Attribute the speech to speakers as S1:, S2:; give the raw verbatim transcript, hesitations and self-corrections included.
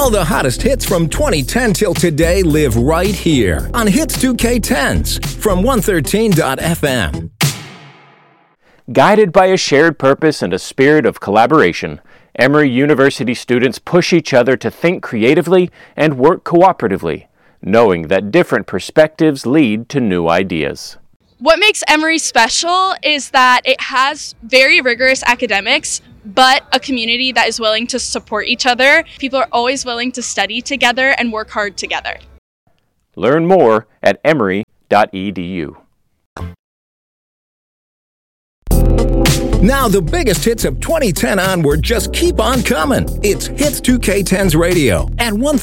S1: All the hottest hits from twenty ten till today live right here on Hits two K tens from one thirteen dot f m.
S2: Guided by a shared purpose and a spirit of collaboration, Emory University students push each other to think creatively and work cooperatively, knowing that different perspectives lead to new ideas.
S3: What makes Emory special is that it has very rigorous academics, but a community that is willing to support each other. People are always willing to study together and work hard together.
S2: Learn more at emory dot e d u.
S1: Now the biggest hits of twenty ten onward just keep on coming. It's Hits two K tens Radio at one